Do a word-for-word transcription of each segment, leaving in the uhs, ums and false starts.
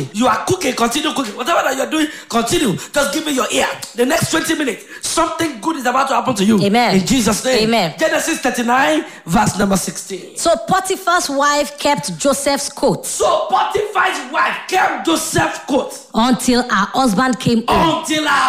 You are cooking, continue cooking. Whatever that you're doing, continue. Just give me your ear. The next twenty minutes, something good is about to happen to you. Amen. In Jesus' name. Amen. Genesis thirty-nine, verse number sixteen. So Potiphar's wife kept Joseph's coat. So Potiphar's wife kept Joseph's coat. Until her husband came home. Until her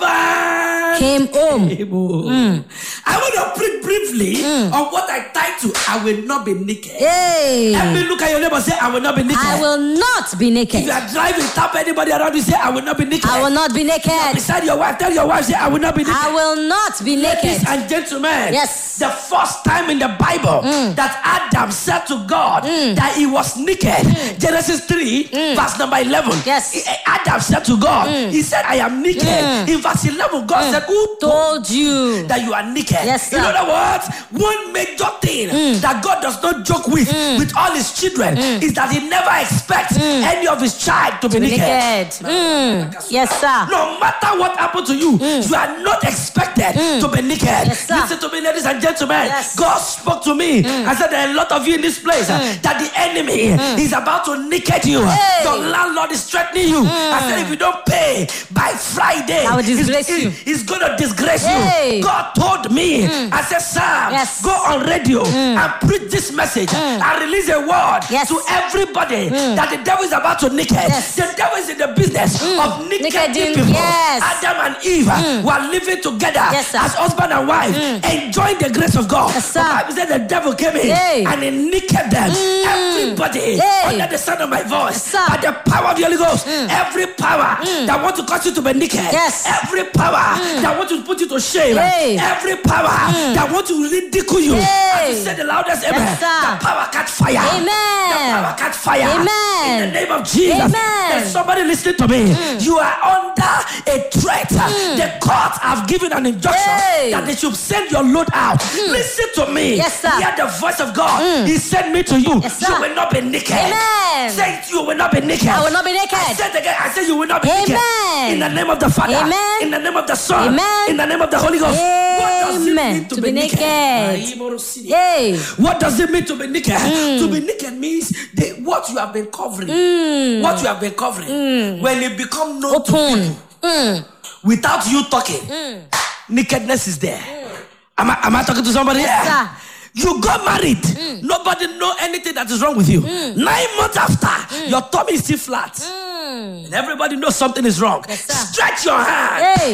husband Came home. came home. Mm. I want to preach briefly mm. on what I titled, I will not be naked. Hey. Let me look at your neighbor and say, I will not be naked. I will not be naked. If you are driving, tap anybody around you, say, I will not be naked. I will not be naked. Beside your wife, tell your wife, say, I will not be naked. I will not be naked. Ladies and gentlemen, yes. The first time in the Bible mm. that Adam said to God mm. that he was naked, mm. Genesis three, mm. verse number eleven. Yes. Adam said to God, mm. he said, I am naked. Mm. In verse eleven, God mm. said, who told you that you are naked? Yes, sir. In other words, one major thing mm. that God does not joke with mm. with all his children mm. is that he never expects mm. any of his child to, to be, be naked. naked. Mm. Yes, sir. No matter what happened to you, mm. you are not expected mm. to be naked. Yes, sir. Listen to me, ladies and gentlemen. Yes. God spoke to me mm. and said there are a lot of you in this place mm. uh, that the enemy mm. is about to naked you. Hey. Your landlord is threatening you. Mm. I said if you don't pay by Friday, I will disgrace he's, you. He's going to disgrace hey. you. God told me, mm. I said, Sam, yes. go on radio mm. and preach this message mm. and release a word yes. to everybody mm. that the devil is about to naked. Yes. The devil is in the business mm. of naked people. Yes. Adam and Eve mm. were living together yes, as husband and wife, mm. enjoying the grace of God. Yes, the Bible said the devil came in hey. and he naked them. Mm. Everybody hey. under the sound of my voice, yes, by the power of the Holy Ghost, mm. every power mm. that wants to cause you to be naked, yes. every power mm. that wants to put you to shame, hey. every power mm. that wants to ridicule you, hey. as you said the loudest amen, yes, the power catch fire. Amen. The power catch fire. Amen. In the name of Jesus. Amen. There's somebody listening to me. Mm. You are under a threat. Mm. The court have given an injunction hey. that they should send your load out. Mm. Listen to me. Yes, sir. Hear the voice of God. Mm. He sent me to you. Yes, sir. You will not be naked. Amen. Say it, you will not be naked. I will not be naked. I said again, I said you will not be Amen. naked. In the name of the Father. Amen. In the name of the Son. Amen. In the name of the Holy Ghost. Amen. What does it mean to, to be, be naked? naked? Hey. What does it mean to be naked? Mm. To be naked means the, what you have been covering. Mm. What you have been covering. Mm. When it become known Open. to people, Mm. without you talking, Mm. nakedness is there. Mm. Am I, am I talking to somebody? Yes, yeah. sir. You got married. Mm. Nobody know anything that is wrong with you. Mm. Nine months after, mm. your tummy is still flat. Mm. And everybody knows something is wrong. Yes, stretch your hand. Hey.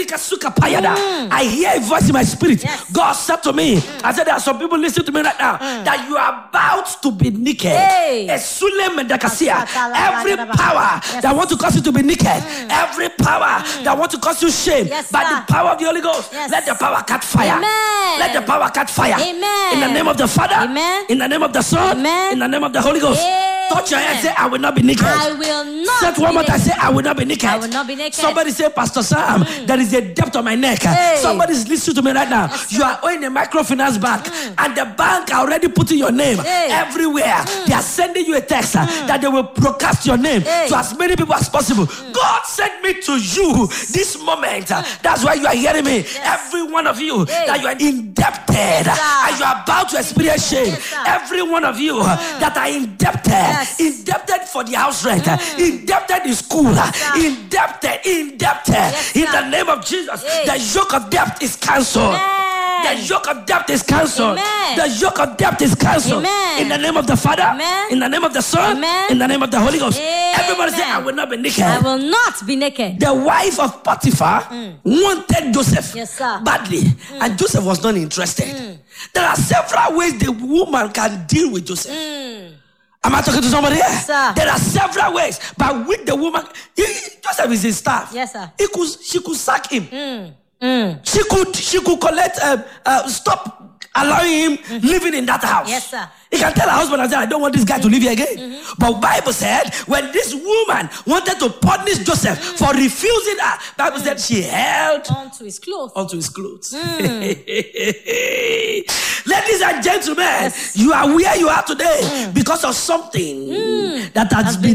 Mm. I hear a voice in my spirit. Yes. God said to me, mm. I said there are some people listening to me right now mm. that you are about to be naked. Hey. Every power yes. that want to cause you to be naked, mm. every power mm. that want to cause you shame, yes, by sir. the power of the Holy Ghost, yes. let the power catch fire. Amen. Let the power catch fire. Amen. In the name of the Father, Amen. in the name of the Son, Amen. in the name of the Holy Ghost. Amen. Touch your head, say, I will not be naked. I will not. Say it one more time, say, I will not be naked. I will not be naked. Somebody say, Pastor Sam, mm. there is a depth on my neck. Hey. Somebody's listening to me right now. Yes, you are owing a microfinance bank, mm. and the bank are already putting your name hey. everywhere. Mm. They are sending you a text uh, mm. that they will broadcast your name hey. to as many people as possible. Mm. God sent me to you this moment. Uh, mm. That's why you are hearing me. Yes. Every one of you hey. that you are indebted yes, and you are about to experience shame. Yes, Every one of you uh, mm. that are indebted, yes. indebted for the house rent, mm. indebted in school, yes, indebted, indebted. Yes, in the name of Jesus, hey. the yoke of debt is cancelled. The yoke of debt is cancelled. The yoke of debt is cancelled. In the name of the Father, Amen. in the name of the Son, Amen. in the name of the Holy Ghost. Amen. Everybody say, I will not be naked. I will not be naked. The wife of Potiphar mm. wanted Joseph yes, sir. badly, mm. and Joseph was not interested. Mm. There are several ways the woman can deal with Joseph. Mm. Am I talking to somebody here? Yes, sir. There are several ways by which the woman, he, Joseph is his staff. Yes, sir. He could, she could sack him. Mm. Mm. She could, she could collect, uh, uh, stop allowing him mm-hmm. living in that house. Yes, sir. He can tell her husband and say, I don't want this guy to live here again. Mm-hmm. But Bible said, when this woman wanted to punish Joseph mm. for refusing her, Bible mm. said she held onto his clothes. Onto his clothes. Mm. Ladies and gentlemen, yes. you are where you are today mm. because of something mm. that has, has been, been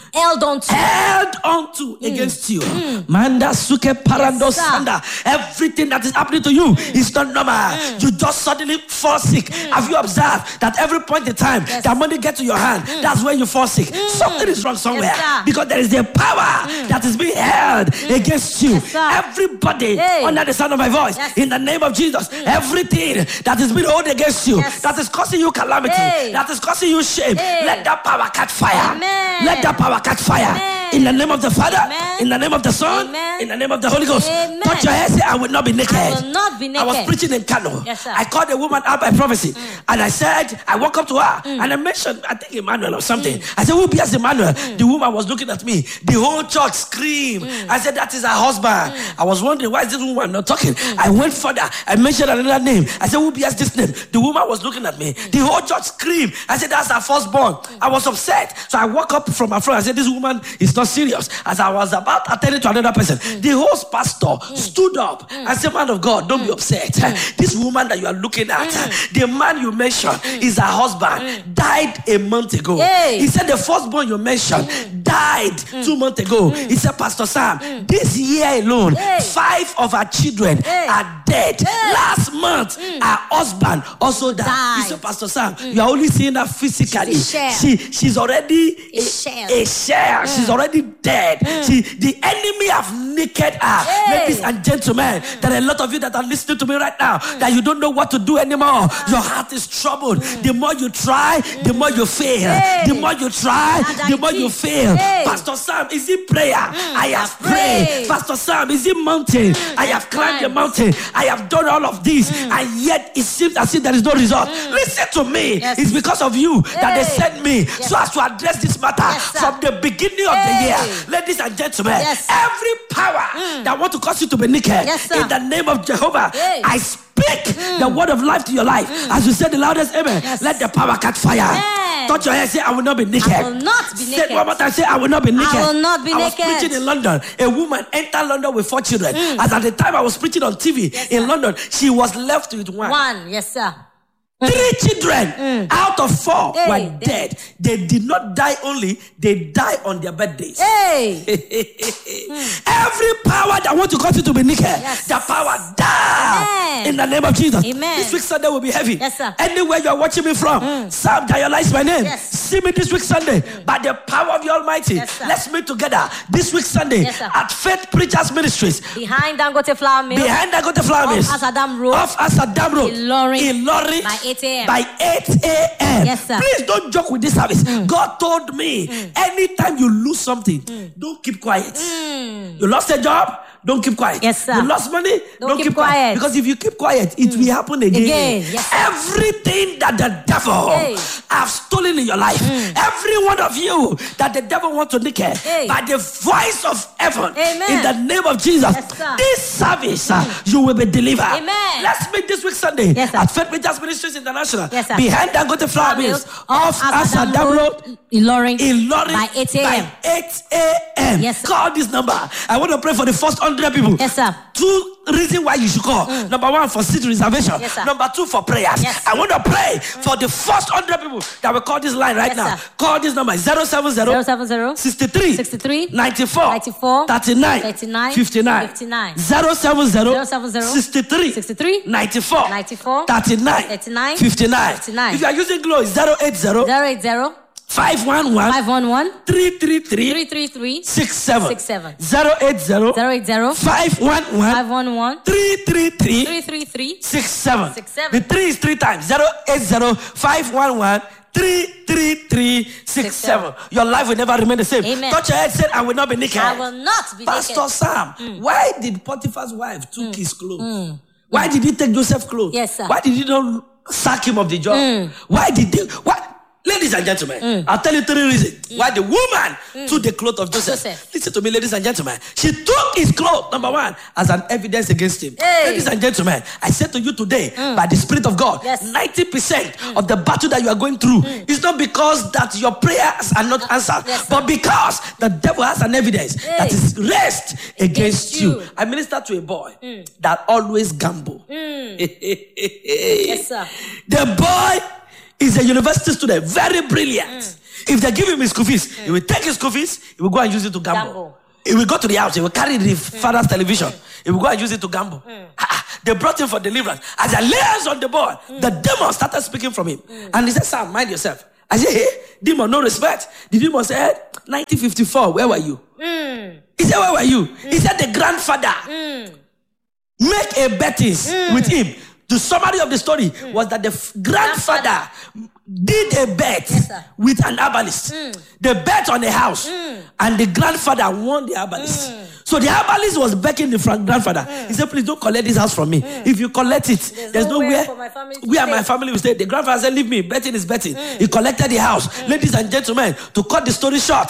Held on to. held on to against you. Manda suke parando Yes, sir. sanda. Everything that is happening to you is not normal. You just suddenly fall sick. Have you observed that every point in time Yes. that money gets to your hand, that's when you fall sick? Something is wrong somewhere sir. because there is a power that is being held against you. Yes, sir. Everybody Hey. under the sound of my voice, Yes. in the name of Jesus, everything that is being held against you, Yes. that is causing you calamity, Hey. that is causing you shame, Hey. let that power catch fire. Amen. Let that power catch fire. Amen. In the name of the Father, Amen. in the name of the Son, Amen. in the name of the Holy Ghost. Amen. Touch your head, say, I will not be naked. I will not be I was naked. preaching in Kano. Yes, sir. I called a woman out by prophecy. And I said, I walked up to her and I mentioned, I think Emmanuel or something. I said, who bears Emmanuel? The woman was looking at me. The whole church screamed. I said, that is her husband. I was wondering, why is this woman not talking? I went further. I mentioned another name. I said, who bears this name? The woman was looking at me. The whole church screamed. I said, that's her firstborn. I was upset. So I woke up from my front. I said, this woman is not serious. As I was about attending to another person, the host pastor stood up and said, man of God, don't be upset. This woman that you are looking at, the man you mentioned is her husband, died a month ago. Hey. He said the firstborn you mentioned died two months ago. He said, Pastor Sam, this year alone, Hey. five of her children Hey. are dead. Hey. Last month, her husband also died. Died. He said, Pastor Sam, you are only seeing her physically. She's a shell. She, she's already A shell. a shell. She's already dead. She, the enemy have naked her. Hey. Ladies and gentlemen, there are a lot of you that are listening to me right now that you don't know what to do anymore. Your heart is troubled. The more you try, the more you fail. Hey. The more you try, the more you fail. Hey. Pastor Sam, is it prayer? I have I pray. prayed. Pastor Sam, is it mountain? I have climbed the mountain. I have done all of this, and yet it seems as if there is no result. Listen to me. Yes. It's because of you that they Hey. sent me Yes. so as to address this matter Yes, sir. from the beginning of Hey. the year. Ladies and gentlemen, Yes. every power that want to cause you to be naked, Yes, sir. in the name of Jehovah, Hey. I speak the word of life to your life. As you said the loudest amen, Yes. let the power catch fire. Amen. Touch your head, say, I will not be naked. I will not be Say it naked. one more time, say, I will not be naked. will not be I was naked. preaching in London. A woman entered London with four children. As at the time I was preaching on T V in London, she was left with one. One. Yes, sir. Three children out of four Hey, were dead. They did not die only, they died on their birthdays. Hey. Every power that want to cause you to be naked, Yes. the power die Amen. in the name of Jesus. Amen. This week Sunday will be heavy. Yes, sir. Anywhere you are watching me from, Sam Dayala is my name. Yes. See me this week Sunday by the power of the Almighty. Yes, sir. Let's meet together this week Sunday Yes, sir. at Faith Preachers Ministries. Behind Dangote Flour Mill. Behind I got the flower mills. Off Asadam Road. Off Asadam Road. Ilorin. Ilorin. By eight a.m. By eight a.m. Yes, sir. Please don't joke with this service. God told me, anytime you lose something, don't keep quiet. You lost a job, don't keep quiet. Yes, sir. You lost money, don't, keep, quiet. Because if you keep quiet, it will happen again. Again, yes, sir. Everything that the devil Hey. have stolen in your life, every one of you that the devil wants to nick it, Hey. by the voice of heaven, Amen. in the name of Jesus, Yes, sir. this service, uh, you will be delivered. Amen. Let's meet this week Sunday Yes, sir. at Faith Preachers Ministries International, Yes, sir. behind Dangote Flour Mills, off Asadam Road, Ilorin. in Lorry, By eight a.m. by eight a.m. Yes, sir. Call this number. I want to pray for the first hundred people. Yes, sir. Two reasons why you should call. Number one, for seat reservation. Yes, sir. Number two, for prayers. Yes. I want to pray for the first hundred people that will call this line right Yes, now. sir. Call this number zero seven zero zero seven zero sixty-three sixty-three ninety-four ninety-four thirty-nine thirty-nine fifty-nine fifty-nine zero seven zero zero seven zero sixty-three sixty-three ninety-four ninety-four thirty-nine thirty-nine fifty-nine. fifty-nine. If you are using Glow, it's zero eight zero zero eight zero five one one five one one three three three three three three six seven six seven zero eight zero zero eight zero five one one five one one three three three three three three six seven. Six seven. The three is three times. Zero eight zero five one one three three three six Six seven. seven. Your life will never remain the same. Amen. Touch your head, say, I will not be naked. I will not be Pastor naked. Sam, why did Potiphar's wife took his clothes? Why did he take Joseph's clothes? Yes, sir. Why did he not sack him of the job? Why did they? Why? Ladies and gentlemen, I'll tell you three reasons why the woman took the clothes of Joseph. Joseph. Listen to me, ladies and gentlemen. She took his clothes, number one, as an evidence against him. Hey. Ladies and gentlemen, I said to you today, by the Spirit of God, Yes. ninety percent of the battle that you are going through is not because that your prayers are not answered, Yes, sir. but because the devil has an evidence Hey. that is raised against, Against you. you. I minister to a boy that always gamble. Yes, sir. The boy is a university student, very brilliant. If they give him his school fees, he will take his school fees, he will go and use it to gamble. Gamble. He will go to the house, he will carry the father's television, he will go and use it to gamble. Ah, they brought him for deliverance. As I lay hands on the boy, the demon started speaking from him. And he said, Sam, mind yourself. I said, hey, demon, no respect. The demon said, nineteen fifty-four, where were you? Mm. He said, where were you? He said, the grandfather. Mm. Make a betting with him. The summary of the story was that the f- grandfather did a bet Yes, sir. with an herbalist. They bet on a house, and the grandfather won the herbalist. So the herbalist was begging the fr- grandfather. He said, please don't collect this house from me. If you collect it, there's, nowhere nowhere for my family to where stay. my family will stay. The grandfather said, leave me. Betting is betting. He collected the house. Ladies and gentlemen, to cut the story short,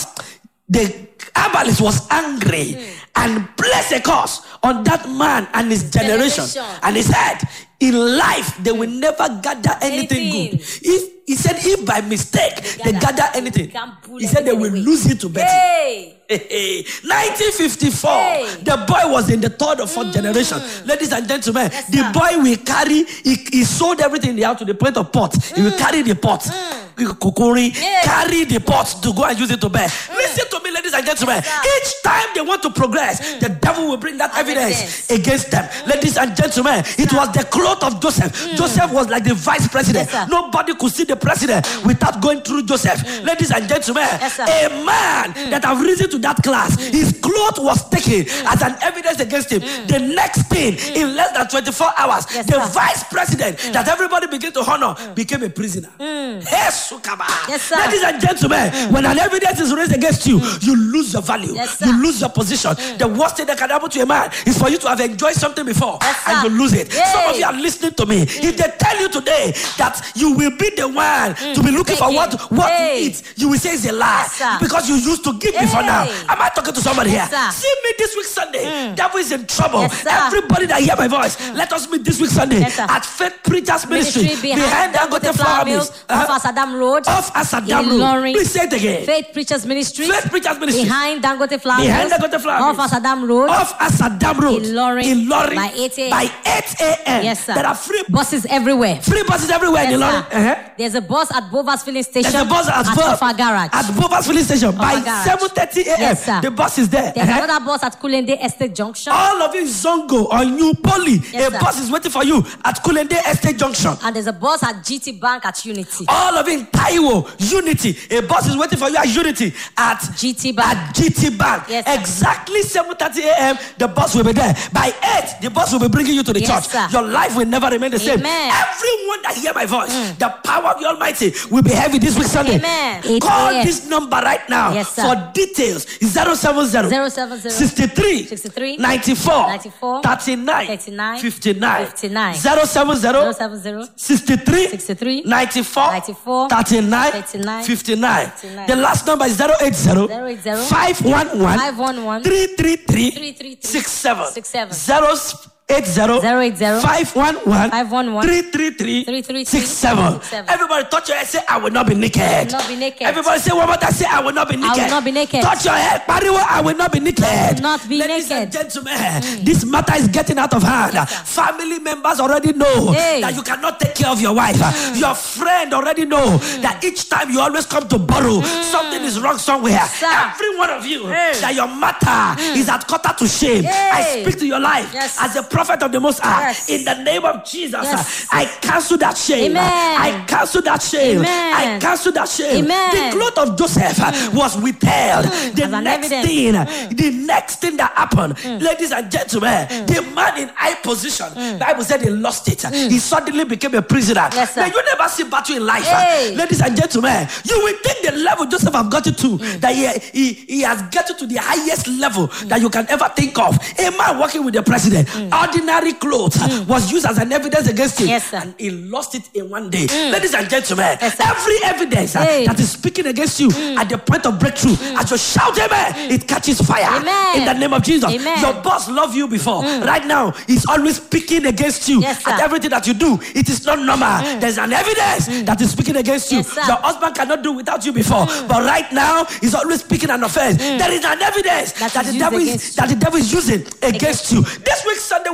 the herbalist was angry and placed a curse on that man and his generation. Generation. And he said, in life, they will never gather anything, Anything. good. If he said, if by mistake they gather, gather anything, can't pull he said they anything will away. lose it to betting. Hey. nineteen fifty-four, Hey. the boy was in the third or fourth generation. Ladies and gentlemen, Yes, the sir. boy will carry, he, he sold everything in the house to the point of pot. He will carry the pot, kokori, Yeah. carry the pot to go and use it to buy. Listen to me, ladies and gentlemen. Yes, sir. Each time they want to progress, the devil will bring that evidence, Evidence. against them. Ladies and gentlemen, it was the cloth of Joseph. Joseph was like the vice president. Yes, sir. Nobody could see the president without going through Joseph. Ladies and gentlemen, Yes, sir. a man that have risen to that class, his cloth was taken as an evidence against him. The next thing, in less than twenty-four hours, Yes, the sir. vice president that everybody began to honor became a prisoner. Hey, Sukaba. Yes, sir. Ladies and gentlemen, when an evidence is raised against you, you lose your value. Yes, sir. You lose your position. The worst thing that can happen to a man is for you to have enjoyed something before Yes, and sir. you lose it. Yay. Some of you are listening to me. If they tell you today that you will be the one to be looking for Taking. what, what Hey. to eat, you will say it's a lie. Yes, sir. Because you used to give before now. Hey. Am I talking to somebody Yes, here? sir. See me this week Sunday. Devil is in trouble. Yes, sir. Everybody that hear my voice, let us meet this week Sunday Yes, sir. at Faith Preachers Ministry, Ministry behind Dangote Flour Mills Uh-huh. off Asadam Road. Off Asadam in Road. Ilorin. Please say it again. Faith Preachers Ministry. Faith Preachers Ministry. Behind Dangote Flour Behind Mills. Dangote Flour Off Mills. Asadam Road. Off Asadam Road. Ilorin. In Ilorin. By eight a.m. By eight a.m. Yes, sir. There are free Buses everywhere. free buses everywhere Yes, in sir. Ilorin. Uh-huh. There's a bus at Bovas filling station. There's a bus at, Bob- Offa Garage. at Bovas filling station by Garage. seven thirty a.m. Yes, sir. The bus is there. There's Uh-huh. another bus at Kulende Estate Junction. All of you in Zongo or New Poly, Yes, a sir. bus is waiting for you at Kulende Estate Junction. And there's a bus at G T Bank at Unity. All of you in Taiwo, Unity, a bus is waiting for you at Unity at G T Bank. At G T Bank. Yes, sir. Exactly seven thirty a.m. the bus will be there. By eight, the bus will be bringing you to the Yes, church. sir. Your life will never remain the same. Amen. Everyone that hear my voice, the power of the Almighty will be heavy this week Sunday. Amen. eight Call a.m. this number right now Yes, sir. for details. zero seven zero zero seven zero sixty-three sixty-three ninety-four ninety-four thirty-nine thirty-nine fifty-nine fifty-nine zero seven zero zero seven zero sixty-three sixty-three ninety-four ninety-four thirty-nine thirty-nine fifty-nine. fifty-nine. The last number is zero eight zero zero eight zero five one one five one one three three three three three three six seven six seven zero eight zero zero eight zero five one one five one one three three three three three three six seven. six seven. Everybody touch your head, say I will not be naked. not be naked. Everybody say one more time, say I will not be naked. will not be naked. Touch your head, pariwo, I will not be naked. I will not be Ladies naked. and gentlemen, this matter is getting out of hand. Family members already know Hey. that you cannot take care of your wife. Your friend already know that each time you always come to borrow, something is wrong somewhere. Sir. Every one of you, Hey. that your matter is at quarter to shame. I Hey. speak to your life Yes. as a prophet of the Most High. Yes. In the name of Jesus, Yes. I cancel that shame. Amen. I cancel that shame. Amen. I cancel that shame. Amen. The cloth of Joseph uh, was withheld. The As an next evidence. thing, uh, the next thing that happened, ladies and gentlemen, the man in high position, Bible said he lost it. He suddenly became a prisoner. Yes, sir. Now, you never see battle in life. uh, Hey. Ladies and gentlemen, you will think the level Joseph have gotten to, that he, he, he has gotten to the highest level that you can ever think of. A man working with the president, ordinary clothes uh, was used as an evidence against him. Yes, sir. And he lost it in one day. Ladies and gentlemen, Yes, sir. every evidence uh, Hey. that is speaking against you at the point of breakthrough, as you shout amen, it catches fire. Amen. In the name of Jesus. Amen. Your boss loved you before. Right now, he's always speaking against you. Yes, sir. And everything that you do, it is not normal. There's an evidence that is speaking against you. Yes, sir. Your husband cannot do without you before. But right now, he's always speaking an offense. There is an evidence That that, is the used devil is, against that the devil is using against you. This week Sunday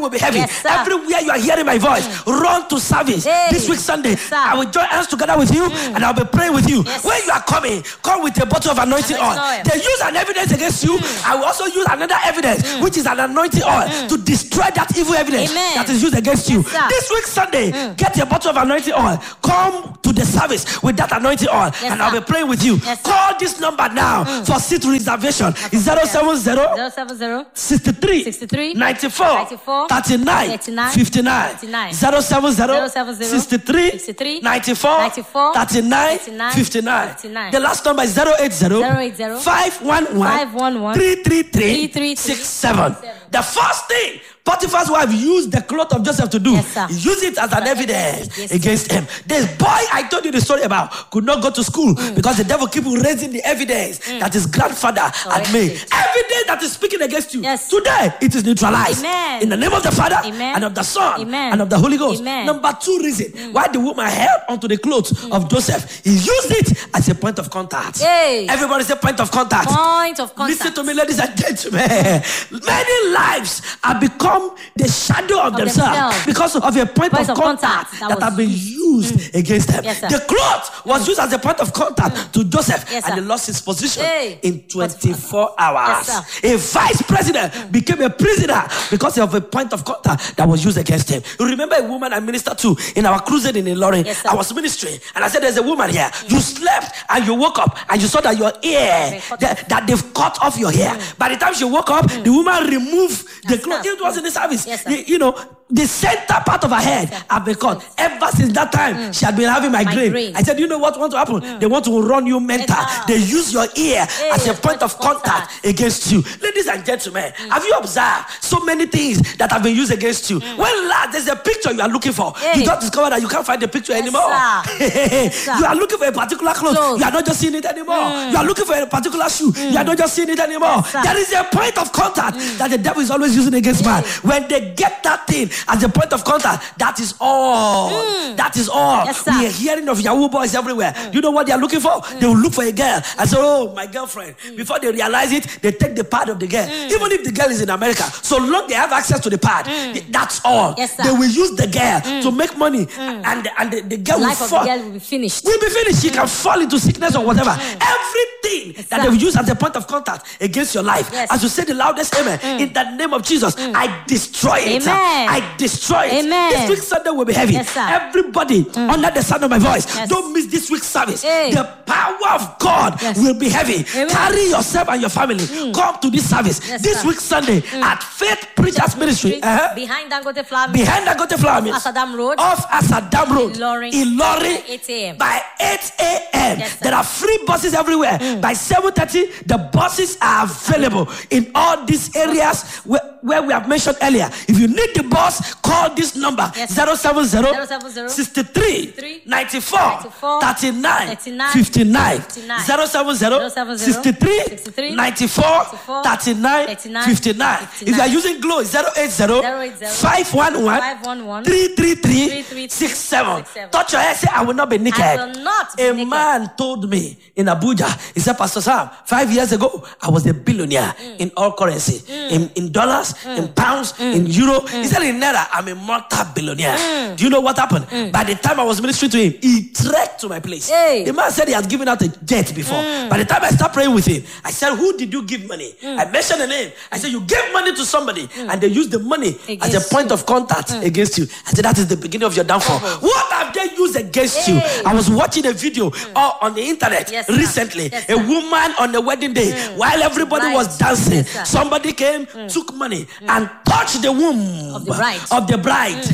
will be heavy. Yes, sir. Everywhere you are hearing my voice, run to service. Hey. This week Sunday, Yes, sir. I will join hands together with you and I'll be praying with you. Yes. When you are coming, come with a bottle of anointing oil. Anointing oil. They use an evidence against you. I will also use another evidence, which is an anointing oil, to destroy that evil evidence Amen. that is used against you. Yes, sir. This week Sunday, get your bottle of anointing oil. Come to the service with that anointing oil, Yes, and I'll sir. be praying with you. Yes, sir. Call this number now for seat reservation. It's zero seven zero zero seven zero sixty-three sixty-three ninety-four ninety-four thirty-nine thirty-nine fifty-nine fifty-nine zero seven zero zero seven zero sixty-three sixty-three ninety-four ninety-four thirty-nine thirty-nine fifty-nine. fifty-nine. The last number is zero eight zero zero eight zero five one five one one one three three three three three six three seven. seven. The first thing Potiphar's wife used the cloth of Joseph to do, Yes, sir. he used it as an evidence Yes, against him. This boy I told you the story about could not go to school because the devil keep raising the evidence that his grandfather had made. Evidence that is speaking against you. Yes. Today it is neutralized. Amen. In the name of the Father Amen. and of the Son Amen. and of the Holy Ghost. Amen. Number two reason why the woman held onto the clothes of Joseph, he used it as a point of contact. Hey. Everybody say point of contact. Point of contact. Listen to me, ladies and gentlemen. Many lives have become the shadow of, Of themselves, themselves. because of a point, Point of, of contact, contact that, that was have been used against them. Yes, sir. The cloth was used as a point of contact to Joseph, Yes, and sir. he lost his position Hey. in twenty-four hours. Yes, a vice president became a prisoner because of a point of contact that was used against him. You remember a woman I ministered to in our crusade in Ilorin? Yes, sir. I was ministering, and I said, "There's a woman here. You slept and you woke up, and you saw that your ear, cut that, that they've cut off your hair. By the time she woke up, the woman removed the Yes, cloth. sir. It was in the service. Yes, sir. you, you know, the center part of her head had been cut. Ever since that time, she had been having migraine. Migraine. I said, you know what want to happen? They want to run you mental. Mental. They use your ear Hey, as a point of contact against you. Ladies and gentlemen, have you observed so many things that have been used against you? When last there's a picture you are looking for, Hey. you just discover that you can't find the picture Yes, anymore. sir. Yes, sir. You are looking for a particular clothes. Clothes. You are not just seeing it anymore. You are looking for a particular shoe. You are not just seeing it anymore. Yes, sir. There is a point of contact that the devil is always using against man. When they get that thing as a point of contact, that is all. That is all. Yes, sir. We are hearing of Yahoo boys everywhere. You know what they are looking for? They will look for a girl and say, "Oh, my girlfriend." Before they realize it, they take the pad of the girl. Even if the girl is in America, so long they have access to the pad, that's all. Yes, sir. They will use the girl to make money, and and the, the girl Life will of fall. the girl will be finished. Will be finished. She can fall into sickness or whatever. Everything Yes, that sir. they will use as a point of contact against your life. Yes. As you say the loudest amen, in the name of Jesus, I destroy it. Amen. I destroy it. Amen. This week's Sunday will be heavy. Yes, sir. Everybody under the sound of my voice, Yes. don't miss this week's service. Hey. The power of God Yes. will be heavy. Amen. Carry yourself and your family. Come to this service Yes, this sir. week's Sunday at Faith Preachers Ministry. Uh-huh. Behind Dangote Flour Mill. Behind Dangote Flour Mills. Asadam Road. Off Asadam Road. Ilorin. Ilorin. By eight a.m. By eight a.m. Yes, sir. There are free buses everywhere. By seven thirty, the buses are available in all these areas where, where we have mentioned earlier. If you need the bus, call this number Yes. zero seven zero zero seven zero sixty-three ninety-four ninety-four thirty-nine thirty-nine fifty-nine fifty-nine zero seven zero sixty-three sixty-three ninety-four thirty-nine thirty-nine fifty-nine. If you are using Glow, zero eight zero five one one three three three six seven. Touch your head, say, I will not be naked. I will not be A naked. man told me in Abuja, he said, Pastor Sam, five years ago, I was a billionaire in all currency, in, in dollars, in pounds, in euro. He said, in Naira, I'm a multi-billionaire. Do you know what happened? By the time I was ministering to him, he trekked to my place. Hey. The man said he has given out a jet before. By the time I started praying with him, I said, who did you give money? I mentioned the name. I said, you gave money to somebody, and they used the money as Against a point you. of contact against you. I said, that is the beginning of your downfall. What have they used against you? Hey. I was watching a video uh, on the internet Yes, sir. recently. Yes, a sir. woman on the wedding day, while everybody Right. was dancing, Yes, sir. somebody came, took money, and touched the womb Of the bride. Of the bride.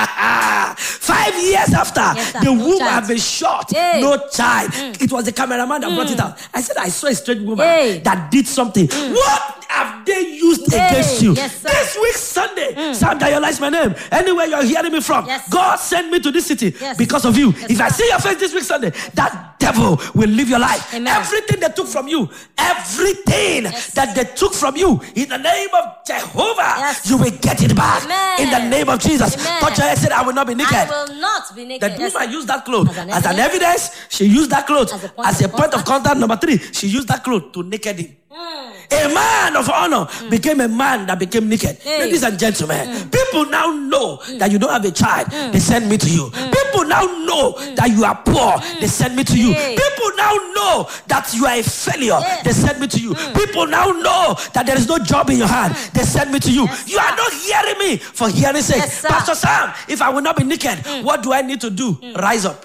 Five years after, Yes, sir. the No womb child. had been shot. Hey. No child. It was the cameraman that brought it out. I said, I saw a strange woman Hey. that did something. What have they used Hey. against you? Yes, sir. This week, Sunday, Sam Dayola is my name. Anywhere you're hearing me from, Yes. God sent me to this city Yes. because of you. Yes, If I sir. see your face this week, Sunday, that devil will live your life. Amen. Everything they took from you, everything Yes. that they took from you, in the name of Jehovah, Yes. you will get it back. Amen. In the name of Jesus. Amen. Touch your head, say, I will not be naked. I will not be naked. The Yes, woman sir. used that cloth As an as an evidence. evidence. She used that cloth As a point as of a point of contact. contact. Number three, she used that cloth to naked him. A man man of honor became a man that became naked. Hey. Ladies and gentlemen, people now know that you don't have a child. They send me to you. People now know that you are poor. They send me to you. Hey. People now know that you are a failure. Yes. They send me to you. People now know that there is no job in your hand. They send me to you. Yes, you are sir. not hearing me for hearing sake. Yes, sir. Pastor Sam, if I will not be naked, what do I need to do? Rise up.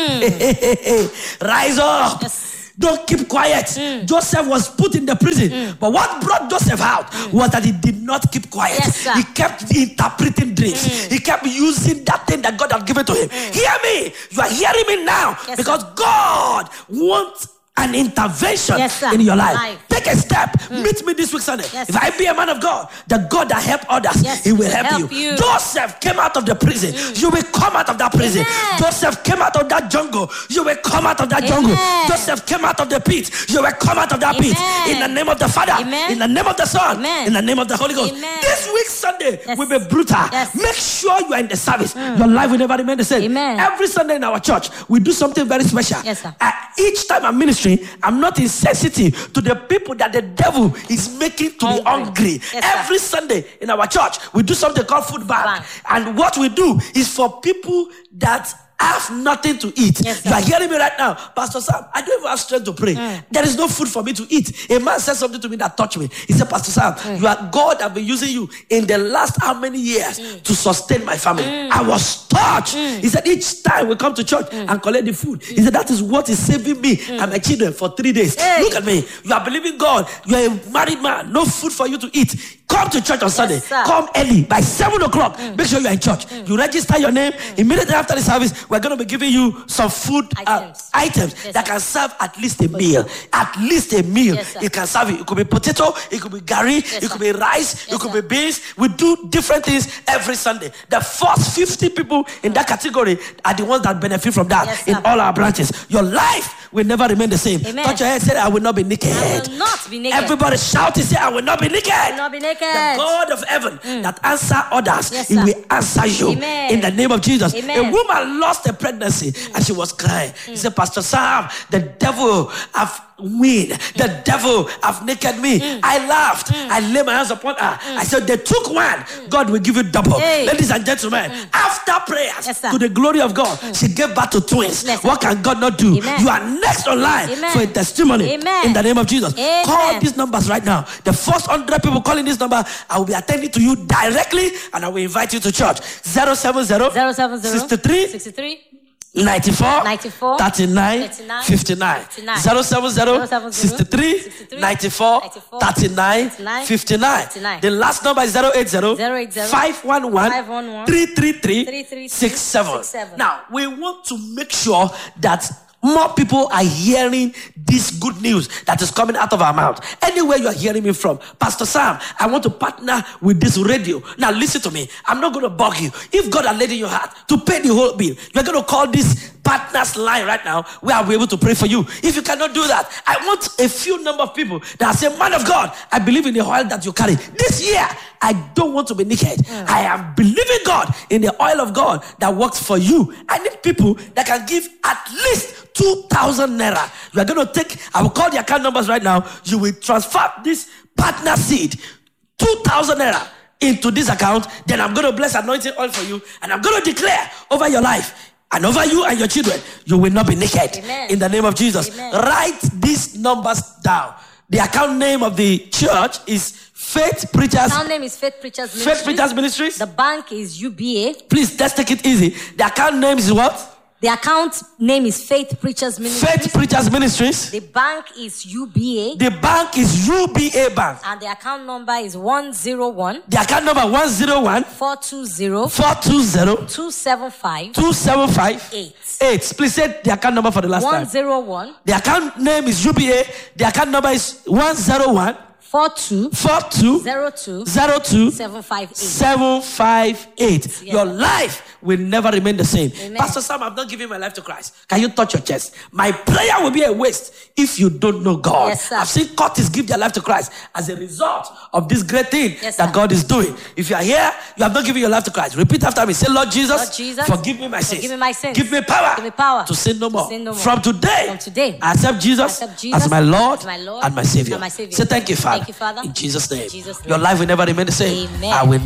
Rise up. Yes. Don't keep quiet. Joseph was put in the prison. But what brought Joseph out was that he did not keep quiet. Yes, sir. He kept interpreting dreams. He kept using that thing that God had given to him. Hear me. You are hearing me now. Yes, because sir. God wants an intervention Yes, sir. in your life. Life. Take a step. Meet me this week Sunday. Yes, if I be a man of God, the God that help others, Yes, he will he will help, help you. you. Joseph came out of the prison. You will come out of that prison. Amen. Joseph came out of that jungle. You will come out of that jungle. Amen. Joseph came out of the pit. You will come out of that Amen. pit. In the name of the Father. Amen. In the name of the Son. Amen. In the name of the Holy Ghost. Amen. This week Sunday Yes. will be brutal. Yes. Make sure you are in the service. Your life will never remain the same. Amen. Every Sunday in our church, we do something very special. Yes, sir. Uh, each time I'm ministering, I'm not insensitive to the people that the devil is making to be Hungry. hungry. Yes, sir. Every Sunday in our church, we do something called food bank. Bank. And what we do is for people that have nothing to eat. Yes, sir. You are hearing me right now. Pastor Sam, I don't even have strength to pray. There is no food for me to eat. A man said something to me that touched me. He said, Pastor Sam, you are God have been using you in the last how many years to sustain my family. I was touched. He said, each time we come to church and collect the food, he said, that is what is saving me and my children for three days. Hey. Look at me. You are believing God. You are a married man. No food for you to eat. Come to church on Sunday. sir. Come early by seven o'clock. Make sure you are in church. You register your name. Immediately after the service, we're going to be giving you some food uh, Items. items Yes, that sir. can serve at least a meal. At least a meal. Yes, sir. It can serve you. It could be potato. It could be gari. Yes, it could sir. be rice. Yes, it could sir. be beans. We do different things every Sunday. The first fifty people in that category are the ones that benefit from that Yes, in sir. all our branches. Your life will never remain the same. Amen. Touch your head. Say, I will not be naked. I will not be naked. Everybody shout it. Say, I will not be naked. I will not be naked. The God of heaven that answer others, Yes, he sir. will answer you. Amen. In the name of Jesus. Amen. A woman lost a pregnancy and she was crying. He said, Pastor Sam, the devil have win. The devil have naked me. I laughed. I laid my hands upon her. I said, they took one. God will give you double. Hey. Ladies and gentlemen, after prayers Yes, sir. to the glory of God, she gave birth to twins. Yes, sir. What can God not do? Amen. You are next online Amen. for a testimony. Amen. In the name of Jesus. Amen. Call these numbers right now. The first hundred people calling this number, I will be attending to you directly and I will invite you to church. zero seven zero zero seven zero sixty-three sixty-three ninety-four ninety-four thirty-nine thirty-nine fifty-nine fifty-nine zero seven zero zero seven zero sixty-three sixty-three ninety-four ninety-four thirty-nine thirty-nine fifty-nine. fifty-nine. The last number is zero eight zero zero eight zero five one one five one one three three three three three six seven. six seven. Now we want to make sure that more people are hearing this good news that is coming out of our mouth. Anywhere you are hearing me from, Pastor Sam, I want to partner with this radio. Now listen to me. I'm not going to bug you. If God has laid in your heart to pay the whole bill, you're going to call this partners line right now where I'll be able to pray for you. If you cannot do that, I want a few number of people that say, man of God, I believe in the oil that you carry. This year, I don't want to be naked. Mm. I am believing God in the oil of God that works for you. I need people that can give at least two thousand naira. You are going to take, I will call the account numbers right now. You will transfer this partner seed, two thousand naira into this account. Then I'm going to bless anointing oil for you. And I'm going to declare over your life and over you and your children, you will not be naked. Amen. In the name of Jesus. Amen. Write these numbers down. The account name of the church is Faith Preachers. Account name is Faith Preachers Ministries. Faith Preachers Ministries. The bank is U B A. Please, let's take it easy. The account name is what? The account name is Faith Preachers Ministries. Faith Preachers Ministries. The bank is U B A. The bank is U B A Bank. And the account number is one zero one The account number one zero one four two zero four two zero two seven five two seven five eight. eight. Please say the account number for the last One time. zero one The account name is U B A. The account number is one zero one four two four two zero two zero two seven five eight. seven five eight. Yes. Your life will never remain the same. Amen. Pastor Sam, I've not given my life to Christ. Can you touch your chest? My prayer will be a waste if you don't know God. Yes, sir. I've seen courts give their life to Christ as a result of this great thing Yes, that sir. God is doing. If you are here, you have not given your life to Christ. Repeat after me. Say, Lord Jesus, Lord Jesus, forgive me my sins. forgive me my sins. Give me power, Give me power to sin no to more. sin no more. From today, From today, I accept Jesus, I accept Jesus as my Lord, as my Lord and my Savior. and my Savior. Say, thank you, Father. Thank you, Father. In Jesus' name. Jesus' name. Your life will never remain the same. Amen. I will